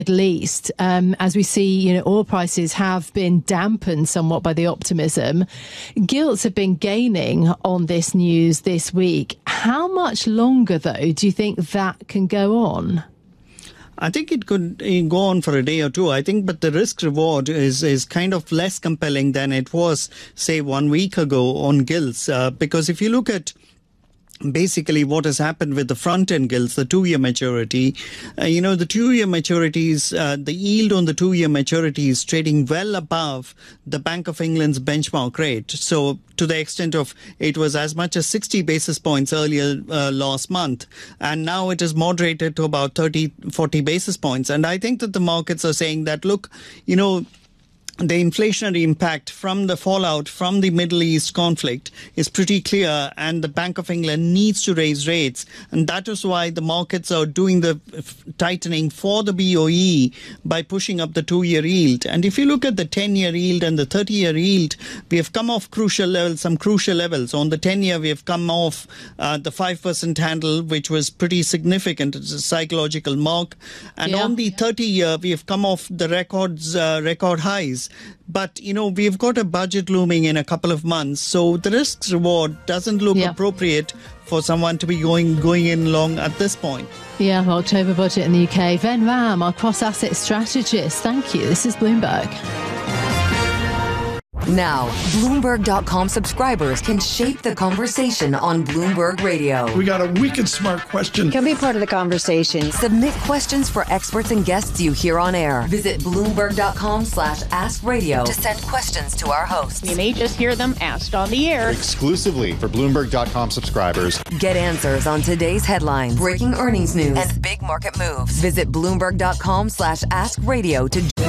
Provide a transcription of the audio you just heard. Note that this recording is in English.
Middle East, as we see, oil prices have been dampened somewhat by the optimism. Gilts have been gaining on this news this week. How much longer, though, do you think that can go on? I think it could go on for a day or two, I think, but the risk reward is kind of less compelling than it was, say, 1 week ago on gilts. Because if you look at basically what has happened with the front-end gilts, the 2-year maturity, the 2-year maturities, the yield on the 2-year maturity is trading well above the Bank of England's benchmark rate. So to the extent of it was as much as 60 basis points earlier last month. And now it is moderated to about 30, 40 basis points. And I think that the markets are saying that, look, the inflationary impact from the fallout from the Middle East conflict is pretty clear, and the Bank of England needs to raise rates. And that is why the markets are doing the tightening for the BOE by pushing up the 2-year yield. And if you look at the 10-year yield and the 30-year yield, we have come off some crucial levels. On the 10-year, we have come off the 5% handle, which was pretty significant. It's a psychological mark. And on the 30-year, we have come off the record highs. But, we've got a budget looming in a couple of months. So the risk reward doesn't look appropriate for someone to be going in long at this point. Yeah, October budget in the UK. Ven Ram, our cross-asset strategist. Thank you. This is Bloomberg. Now, Bloomberg.com subscribers can shape the conversation on Bloomberg Radio. We got a wicked smart question. Can be part of the conversation. Submit questions for experts and guests you hear on air. Visit Bloomberg.com/AskRadio to send questions to our hosts. You may just hear them asked on the air. Exclusively for Bloomberg.com subscribers. Get answers on today's headlines, breaking earnings news, and big market moves. Visit Bloomberg.com/AskRadio to